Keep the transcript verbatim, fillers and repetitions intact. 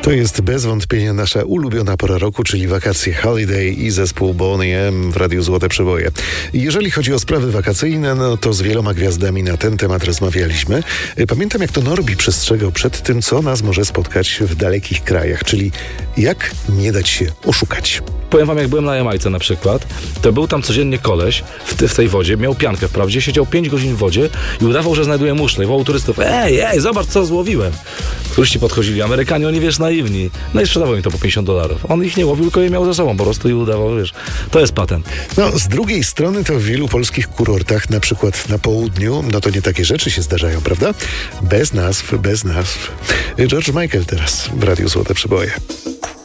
To jest bez wątpienia nasza ulubiona pora roku, czyli wakacje, Holiday i zespół Boney M w Radiu Złote Przeboje. Jeżeli chodzi o sprawy wakacyjne, no to z wieloma gwiazdami na ten temat rozmawialiśmy. Pamiętam, jak to Norbi przestrzegał przed tym, co nas może spotkać w dalekich krajach, czyli jak nie dać się oszukać. Powiem wam, jak byłem na Jamajce na przykład, to był tam codziennie koleś w, te, w tej wodzie, miał piankę wprawdzie, siedział pięć godzin w wodzie i udawał, że znajduje muszle i wołał turystów: ej, ej, zobacz, co złowiłem. Turyści podchodzili, Amerykanie, oni, wiesz, naiwni. No i sprzedawał im to po pięćdziesiąt dolarów. On ich nie łowił, tylko je miał ze sobą po prostu i udawał, wiesz. To jest patent. No, z drugiej strony to w wielu polskich kurortach, na przykład na południu, no to nie takie rzeczy się zdarzają, prawda? Bez nazw, bez nazw. George Michael teraz w Radiu Złote Przeboje.